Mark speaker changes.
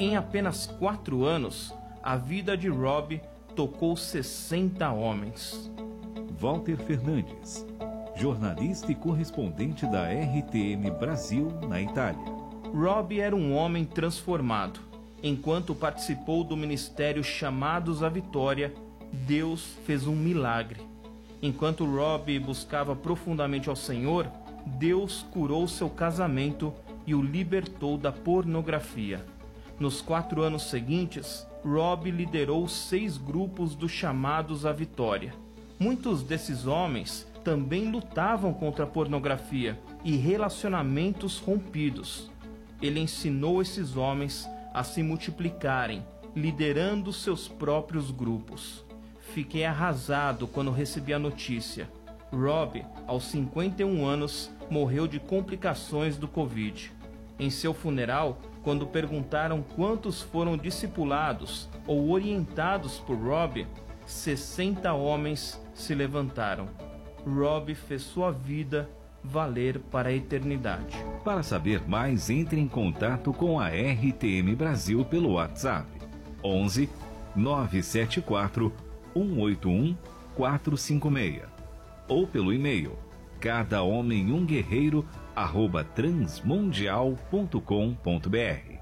Speaker 1: Em apenas 4 anos, a vida de Rob tocou 60 homens.
Speaker 2: Walter Fernandes, jornalista e correspondente da RTM Brasil na Itália.
Speaker 1: Rob era um homem transformado. Enquanto participou do ministério Chamados à Vitória, Deus fez um milagre. Enquanto Rob buscava profundamente ao Senhor, Deus curou seu casamento e o libertou da pornografia. Nos 4 anos seguintes, Rob liderou 6 grupos do Chamados à Vitória. Muitos desses homens também lutavam contra a pornografia e relacionamentos rompidos. Ele ensinou esses homens a se multiplicarem, liderando seus próprios grupos. Fiquei arrasado quando recebi a notícia. Rob, aos 51 anos, morreu de complicações do Covid. Em seu funeral, quando perguntaram quantos foram discipulados ou orientados por Rob, 60 homens se levantaram. Rob fez sua vida valer para a eternidade.
Speaker 2: Para saber mais, entre em contato com a RTM Brasil pelo WhatsApp 11 974 181 456 ou pelo e-mail cadahomemumguerreiro@transmundial.com.br.